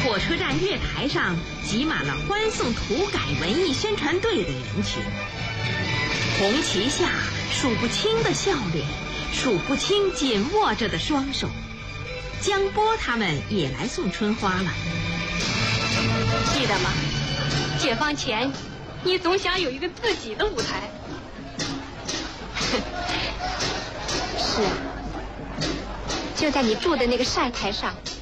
火车站月台上挤满了欢送土改文艺宣传队的人群，红旗下数不清的笑脸，数不清紧握着的双手。江波他们也来送春花了， 记得吗？解放前，你总想有一个自己的舞台。是啊，就在你住的那个晒台上，